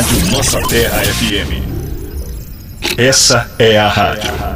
Rádio Nossa Terra FM. Essa é a rádio.